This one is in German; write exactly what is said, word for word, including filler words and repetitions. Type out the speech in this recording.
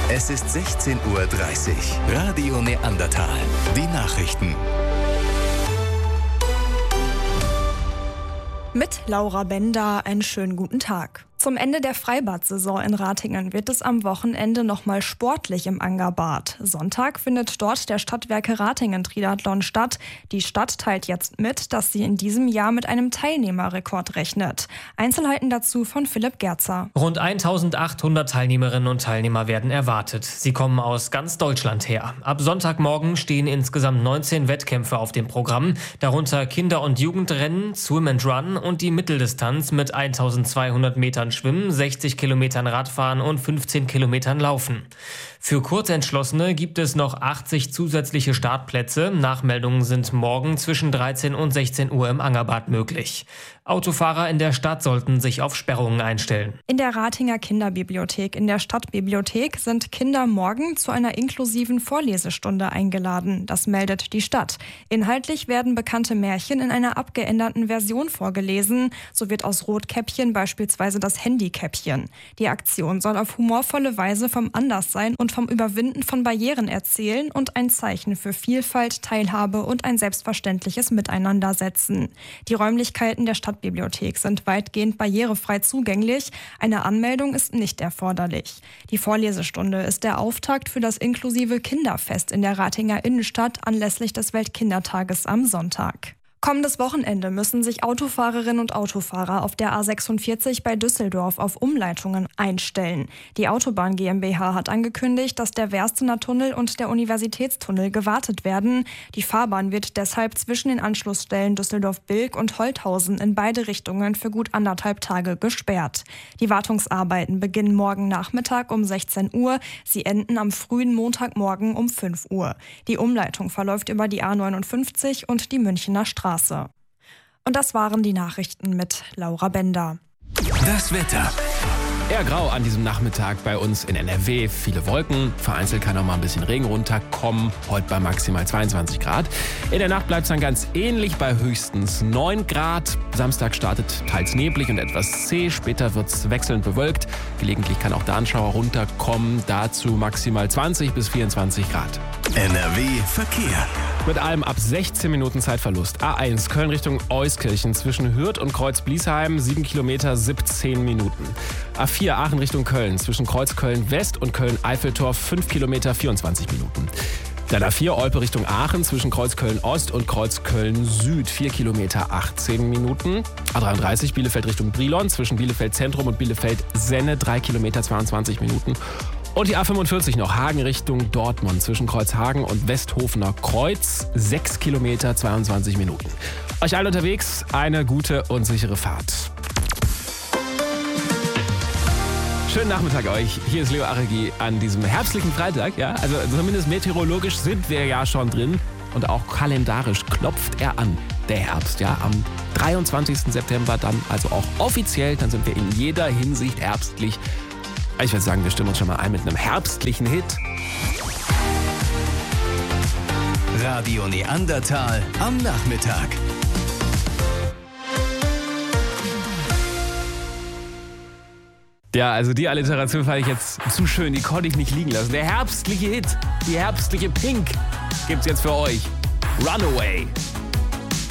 Es ist sechzehn Uhr dreißig. Radio Neandertal. Die Nachrichten. Mit Laura Bender einen schönen guten Tag. Zum Ende der Freibad-Saison in Ratingen wird es am Wochenende nochmal sportlich im Angerbad. Sonntag findet dort der Stadtwerke Ratingen Triathlon statt. Die Stadt teilt jetzt mit, dass sie in diesem Jahr mit einem Teilnehmerrekord rechnet. Einzelheiten dazu von Philipp Gerzer. Rund eintausendachthundert Teilnehmerinnen und Teilnehmer werden erwartet. Sie kommen aus ganz Deutschland her. Ab Sonntagmorgen stehen insgesamt neunzehn Wettkämpfe auf dem Programm, darunter Kinder- und Jugendrennen, Swim and Run und die Mitteldistanz mit eintausendzweihundert Metern Schwimmen, sechzig Kilometern Radfahren und fünfzehn Kilometern Laufen. Für Kurzentschlossene gibt es noch achtzig zusätzliche Startplätze. Nachmeldungen sind morgen zwischen dreizehn und sechzehn Uhr im Angerbad möglich. Autofahrer in der Stadt sollten sich auf Sperrungen einstellen. In der Ratinger Kinderbibliothek in der Stadtbibliothek sind Kinder morgen zu einer inklusiven Vorlesestunde eingeladen. Das meldet die Stadt. Inhaltlich werden bekannte Märchen in einer abgeänderten Version vorgelesen. So wird aus Rotkäppchen beispielsweise das Handykäppchen. Die Aktion soll auf humorvolle Weise vom Anderssein und vom Überwinden von Barrieren erzählen und ein Zeichen für Vielfalt, Teilhabe und ein selbstverständliches Miteinander setzen. Die Räumlichkeiten der Stadtbibliothek sind weitgehend barrierefrei zugänglich. Eine Anmeldung ist nicht erforderlich. Die Vorlesestunde ist der Auftakt für das inklusive Kinderfest in der Ratinger Innenstadt anlässlich des Weltkindertages am Sonntag. Kommendes Wochenende müssen sich Autofahrerinnen und Autofahrer auf der A sechsundvierzig bei Düsseldorf auf Umleitungen einstellen. Die Autobahn GmbH hat angekündigt, dass der Werstener Tunnel und der Universitätstunnel gewartet werden. Die Fahrbahn wird deshalb zwischen den Anschlussstellen Düsseldorf-Bilk und Holthausen in beide Richtungen für gut anderthalb Tage gesperrt. Die Wartungsarbeiten beginnen morgen Nachmittag um sechzehn Uhr. Sie enden am frühen Montagmorgen um fünf Uhr. Die Umleitung verläuft über die A neunundfünfzig und die Münchener Straße. Und das waren die Nachrichten mit Laura Bender. Das Wetter. Eher grau an diesem Nachmittag bei uns in N R W. Viele Wolken, vereinzelt kann auch mal ein bisschen Regen runterkommen. Heute bei maximal zweiundzwanzig Grad. In der Nacht bleibt es dann ganz ähnlich bei höchstens neun Grad. Samstag startet teils neblig und etwas zäh. Später wird es wechselnd bewölkt. Gelegentlich kann auch da ein Schauer runterkommen. Dazu maximal zwanzig bis vierundzwanzig Grad. N R W Verkehr. Mit allem ab sechzehn Minuten Zeitverlust. A eins Köln Richtung Euskirchen zwischen Hürth und Kreuz-Bliesheim, sieben Kilometer, siebzehn Minuten. A vier Aachen Richtung Köln zwischen Kreuz Köln West und Köln-Eiffeltor, fünf Kilometer, vierundzwanzig Minuten. Dann A vier Olpe Richtung Aachen zwischen Kreuz Köln Ost und Kreuz Köln Süd, vier Kilometer, achtzehn Minuten. A dreiunddreißig Bielefeld Richtung Brilon zwischen Bielefeld Zentrum und Bielefeld Senne, drei Kilometer, zweiundzwanzig Minuten. Und die A fünfundvierzig noch, Hagen Richtung Dortmund zwischen Kreuzhagen und Westhofener Kreuz, sechs Kilometer, zweiundzwanzig Minuten. Euch allen unterwegs eine gute und sichere Fahrt. Schönen Nachmittag euch. Hier ist Leo Aregi an diesem herbstlichen Freitag. Ja, also zumindest meteorologisch sind wir ja schon drin und auch kalendarisch klopft er an, der Herbst. Ja, am dreiundzwanzigsten September dann also auch offiziell, dann sind wir in jeder Hinsicht herbstlich. Ich würde sagen, wir stimmen uns schon mal ein mit einem herbstlichen Hit. Radio Neandertal am Nachmittag. Ja, also die Alliteration fand ich jetzt zu schön, die konnte ich nicht liegen lassen. Der herbstliche Hit, die herbstliche Pink gibt's jetzt für euch. Runaway.